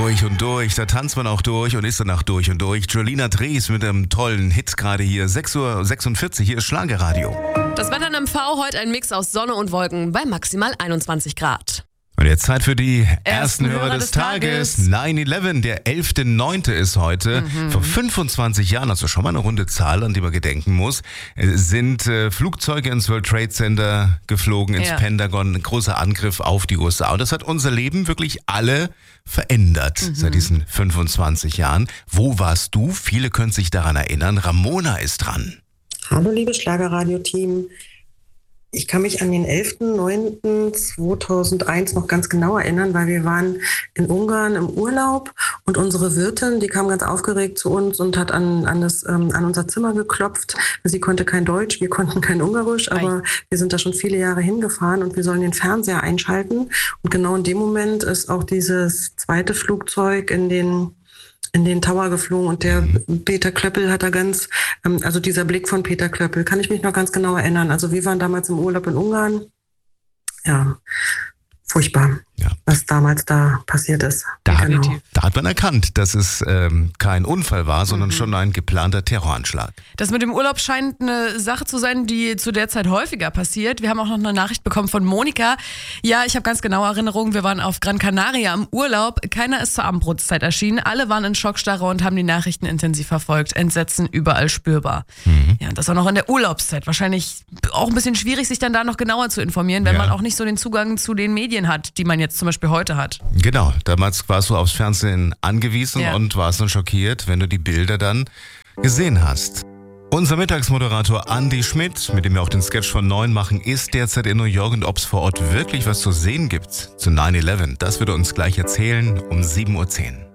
Durch und durch, da tanzt man auch durch und ist danach durch und durch. Jolina Drees mit einem tollen Hit gerade hier. 6:46 Uhr, hier ist Schlagerradio. Das Wetter in MV, heute ein Mix aus Sonne und Wolken bei maximal 21 Grad. Und jetzt Zeit für die ersten Hörer des Tages. 9/11, der 11.9. ist heute. Vor 25 Jahren, also schon mal eine runde Zahl, an die man gedenken muss, sind Flugzeuge ins World Trade Center geflogen, ins Pentagon. Ein großer Angriff auf die USA. Und das hat unser Leben wirklich alle verändert seit diesen 25 Jahren. Wo warst du? Viele können sich daran erinnern. Ramona ist dran. Hallo, liebes Schlagerradio-Team. Ich kann mich an den 11.09.2001 noch ganz genau erinnern, weil wir waren in Ungarn im Urlaub und unsere Wirtin, die kam ganz aufgeregt zu uns und hat an unser Zimmer geklopft. Sie konnte kein Deutsch, wir konnten kein Ungarisch, aber wir sind da schon viele Jahre hingefahren und wir sollen den Fernseher einschalten. Und genau in dem Moment ist auch dieses zweite Flugzeug in den Tower geflogen und der Peter Klöppel hat da also dieser Blick von Peter Klöppel, kann ich mich noch ganz genau erinnern. Also wir waren damals im Urlaub in Ungarn. Ja, furchtbar, was damals da passiert ist. Da hat man erkannt, dass es kein Unfall war, sondern schon ein geplanter Terroranschlag. Das mit dem Urlaub scheint eine Sache zu sein, die zu der Zeit häufiger passiert. Wir haben auch noch eine Nachricht bekommen von Monika. Ja, ich habe ganz genaue Erinnerungen. Wir waren auf Gran Canaria im Urlaub. Keiner ist zur Abendbrotzeit erschienen. Alle waren in Schockstarre und haben die Nachrichten intensiv verfolgt. Entsetzen überall spürbar. Ja, das war noch in der Urlaubszeit. Wahrscheinlich auch ein bisschen schwierig, sich dann da noch genauer zu informieren, wenn man auch nicht so den Zugang zu den Medien hat, die man jetzt zum Beispiel heute hat. Genau, damals warst du aufs Fernsehen angewiesen und warst dann schockiert, wenn du die Bilder dann gesehen hast. Unser Mittagsmoderator Andi Schmidt, mit dem wir auch den Sketch von 9 machen, ist derzeit in New York und ob es vor Ort wirklich was zu sehen gibt zu 9/11, das wird er uns gleich erzählen um 7:10 Uhr.